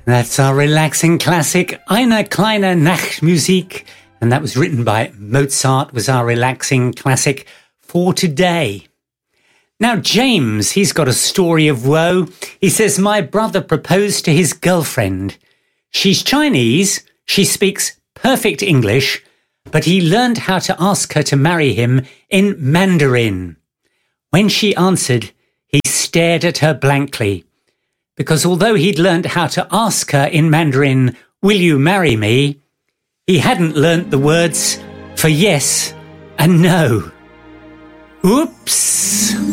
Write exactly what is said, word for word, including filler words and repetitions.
That's our relaxing classic, Eine kleine Nachtmusik, and that was written by Mozart, was our relaxing classic for today. Now, James, he's got a story of woe. He says, my brother proposed to his girlfriend. She's Chinese, she speaks perfect English, but he learned how to ask her to marry him in Mandarin. When she answered, he stared at her blankly, because although he'd learned how to ask her in Mandarin, will you marry me, he hadn't learnt the words for yes and no. Oops!